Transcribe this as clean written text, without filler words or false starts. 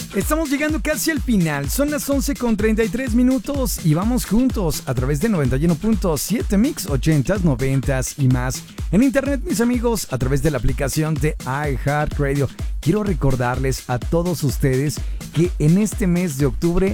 Estamos llegando casi al final, son las 11:33 y vamos juntos a través de 91.7 Mix 80s, 90s y más. En internet, mis amigos, a través de la aplicación de iHeartRadio. Quiero recordarles a todos ustedes que en este mes de octubre